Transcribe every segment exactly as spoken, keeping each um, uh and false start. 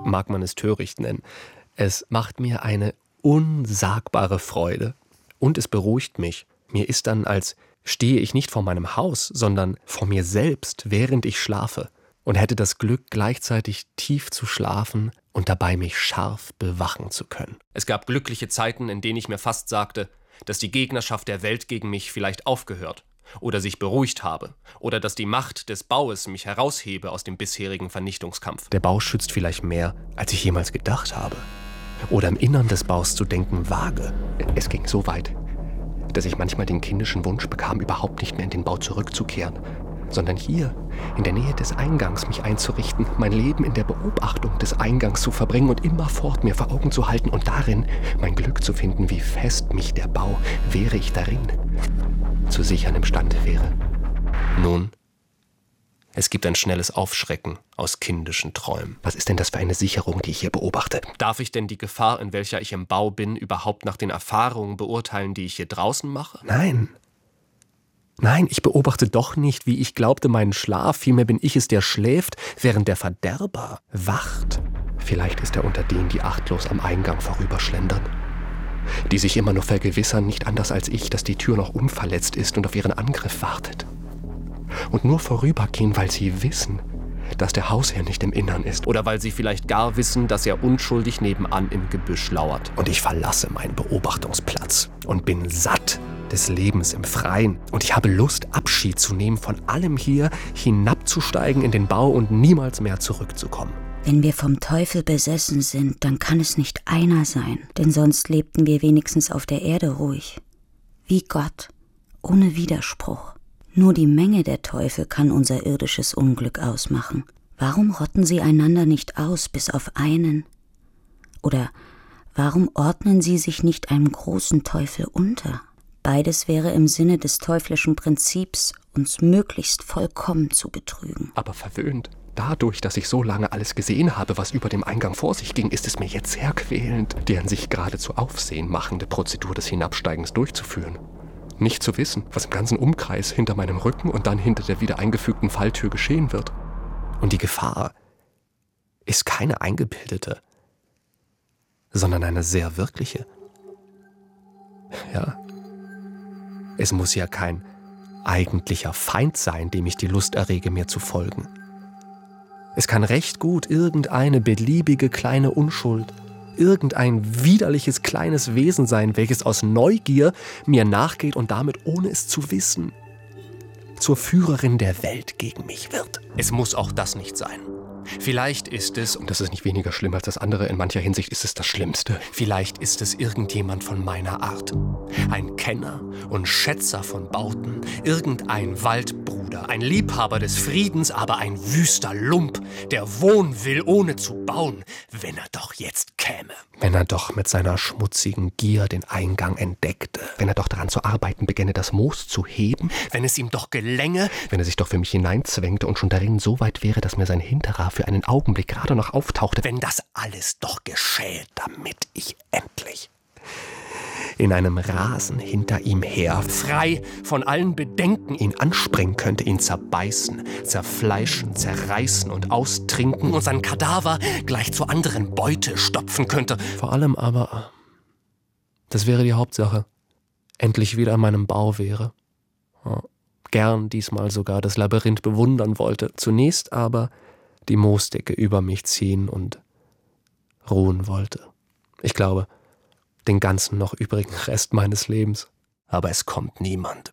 mag man es töricht nennen. Es macht mir eine unsagbare Freude. Und es beruhigt mich. Mir ist dann, als stehe ich nicht vor meinem Haus, sondern vor mir selbst, während ich schlafe. Und hätte das Glück, gleichzeitig tief zu schlafen und dabei mich scharf bewachen zu können. Es gab glückliche Zeiten, in denen ich mir fast sagte, dass die Gegnerschaft der Welt gegen mich vielleicht aufgehört oder sich beruhigt habe oder dass die Macht des Baues mich heraushebe aus dem bisherigen Vernichtungskampf. Der Bau schützt vielleicht mehr, als ich jemals gedacht habe. Oder im Innern des Baus zu denken wage. Es ging so weit, dass ich manchmal den kindischen Wunsch bekam, überhaupt nicht mehr in den Bau zurückzukehren, sondern hier, in der Nähe des Eingangs, mich einzurichten, mein Leben in der Beobachtung des Eingangs zu verbringen und immerfort mir vor Augen zu halten und darin mein Glück zu finden, wie fest mich der Bau, wäre ich darin, zu sichern imstande wäre. Nun, es gibt ein schnelles Aufschrecken aus kindischen Träumen. Was ist denn das für eine Sicherung, die ich hier beobachte? Darf ich denn die Gefahr, in welcher ich im Bau bin, überhaupt nach den Erfahrungen beurteilen, die ich hier draußen mache? Nein. Nein, ich beobachte doch nicht, wie ich glaubte, meinen Schlaf. Vielmehr bin ich es, der schläft, während der Verderber wacht. Vielleicht ist er unter denen, die achtlos am Eingang vorüberschlendern. Die sich immer nur vergewissern, nicht anders als ich, dass die Tür noch unverletzt ist und auf ihren Angriff wartet. Und nur vorübergehen, weil sie wissen, dass der Hausherr nicht im Innern ist. Oder weil sie vielleicht gar wissen, dass er unschuldig nebenan im Gebüsch lauert. Und ich verlasse meinen Beobachtungsplatz und bin satt des Lebens im Freien. Und ich habe Lust, Abschied zu nehmen von allem hier, hinabzusteigen in den Bau und niemals mehr zurückzukommen. Wenn wir vom Teufel besessen sind, dann kann es nicht einer sein, denn sonst lebten wir wenigstens auf der Erde ruhig. Wie Gott, ohne Widerspruch. Nur die Menge der Teufel kann unser irdisches Unglück ausmachen. Warum rotten sie einander nicht aus, bis auf einen? Oder warum ordnen sie sich nicht einem großen Teufel unter? Beides wäre im Sinne des teuflischen Prinzips, uns möglichst vollkommen zu betrügen. Aber verwöhnt. Dadurch, dass ich so lange alles gesehen habe, was über dem Eingang vor sich ging, ist es mir jetzt sehr quälend, die an sich geradezu Aufsehen machende Prozedur des Hinabsteigens durchzuführen. Nicht zu wissen, was im ganzen Umkreis hinter meinem Rücken und dann hinter der wieder eingefügten Falltür geschehen wird. Und die Gefahr ist keine eingebildete, sondern eine sehr wirkliche. Ja, es muss ja kein eigentlicher Feind sein, dem ich die Lust errege, mir zu folgen. Es kann recht gut irgendeine beliebige kleine Unschuld, irgendein widerliches kleines Wesen sein, welches aus Neugier mir nachgeht und damit, ohne es zu wissen, zur Führerin der Welt gegen mich wird. Es muss auch das nicht sein. Vielleicht ist es, und das ist nicht weniger schlimm als das andere, in mancher Hinsicht ist es das Schlimmste, vielleicht ist es irgendjemand von meiner Art. Ein Kenner und Schätzer von Bauten, irgendein Waldbruder, ein Liebhaber des Friedens, aber ein wüster Lump, der wohnen will, ohne zu bauen, wenn er doch jetzt käme. Wenn er doch mit seiner schmutzigen Gier den Eingang entdeckte, wenn er doch daran zu arbeiten begänne, das Moos zu heben, wenn es ihm doch gelänge, wenn er sich doch für mich hineinzwängte und schon darin so weit wäre, dass mir sein Hinterer für einen Augenblick gerade noch auftauchte, wenn das alles doch geschähe, damit ich endlich in einem Rasen hinter ihm her, frei von allen Bedenken, ihn anspringen könnte, ihn zerbeißen, zerfleischen, zerreißen und austrinken und sein Kadaver gleich zur anderen Beute stopfen könnte. Vor allem aber, das wäre die Hauptsache, endlich wieder an meinem Bau wäre. Ja, gern diesmal sogar das Labyrinth bewundern wollte, zunächst aber die Moosdecke über mich ziehen und ruhen wollte. Ich glaube, den ganzen noch übrigen Rest meines Lebens. Aber es kommt niemand.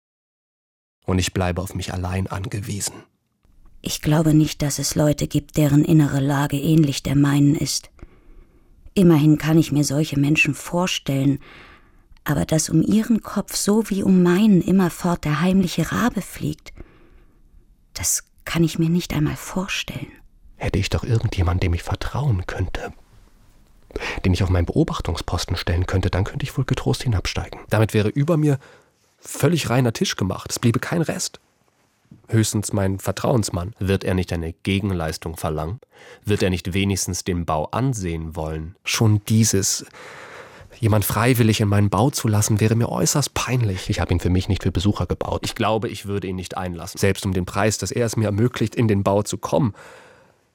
Und ich bleibe auf mich allein angewiesen. Ich glaube nicht, dass es Leute gibt, deren innere Lage ähnlich der meinen ist. Immerhin kann ich mir solche Menschen vorstellen, aber dass um ihren Kopf so wie um meinen immerfort der heimliche Rabe fliegt, das kann ich mir nicht einmal vorstellen. Hätte ich doch irgendjemand, dem ich vertrauen könnte, den ich auf meinen Beobachtungsposten stellen könnte, dann könnte ich wohl getrost hinabsteigen. Damit wäre über mir völlig reiner Tisch gemacht. Es bliebe kein Rest. Höchstens mein Vertrauensmann. Wird er nicht eine Gegenleistung verlangen? Wird er nicht wenigstens den Bau ansehen wollen? Schon dieses, jemand freiwillig in meinen Bau zu lassen, wäre mir äußerst peinlich. Ich habe ihn für mich nicht für Besucher gebaut. Ich glaube, ich würde ihn nicht einlassen. Selbst um den Preis, dass er es mir ermöglicht, in den Bau zu kommen.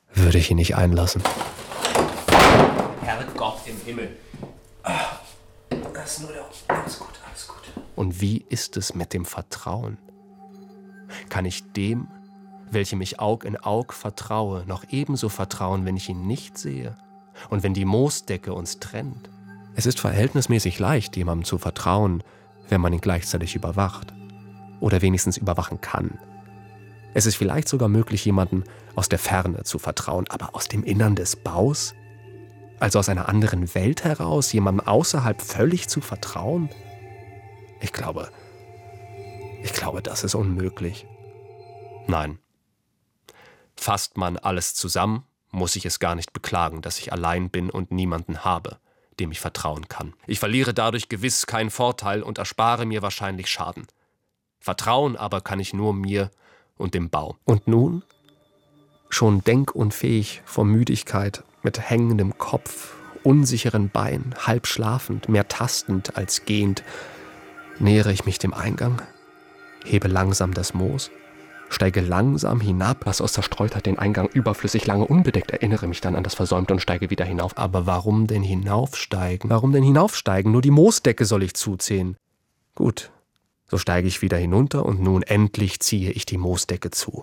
würde ich ihn nicht einlassen. Herrgott im Himmel. Das ist nur der... Alles gut, alles gut. Und wie ist es mit dem Vertrauen? Kann ich dem, welchem ich Aug in Aug vertraue, noch ebenso vertrauen, wenn ich ihn nicht sehe und wenn die Moosdecke uns trennt? Es ist verhältnismäßig leicht, jemandem zu vertrauen, wenn man ihn gleichzeitig überwacht oder wenigstens überwachen kann. Es ist vielleicht sogar möglich, jemandem aus der Ferne zu vertrauen, aber aus dem Innern des Baus? Also aus einer anderen Welt heraus, jemandem außerhalb völlig zu vertrauen? Ich glaube, ich glaube, das ist unmöglich. Nein. Fasst man alles zusammen, muss ich es gar nicht beklagen, dass ich allein bin und niemanden habe, dem ich vertrauen kann. Ich verliere dadurch gewiss keinen Vorteil und erspare mir wahrscheinlich Schaden. Vertrauen aber kann ich nur mir und dem Bau. Und nun, schon denkunfähig vor Müdigkeit, mit hängendem Kopf, unsicheren Beinen, halb schlafend, mehr tastend als gehend, nähere ich mich dem Eingang, hebe langsam das Moos, steige langsam hinab, lasse aus Zerstreutheit den Eingang überflüssig lange unbedeckt, erinnere mich dann an das Versäumte und steige wieder hinauf. Aber warum denn hinaufsteigen? Warum denn hinaufsteigen? Nur die Moosdecke soll ich zuzählen. Gut, so steige ich wieder hinunter und nun endlich ziehe ich die Moosdecke zu.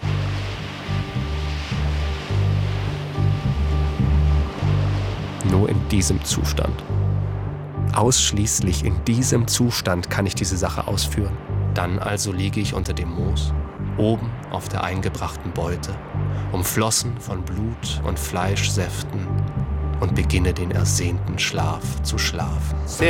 Nur in diesem Zustand, ausschließlich in diesem Zustand kann ich diese Sache ausführen. Dann also liege ich unter dem Moos, oben auf der eingebrachten Beute, umflossen von Blut und Fleischsäften und beginne den ersehnten Schlaf zu schlafen.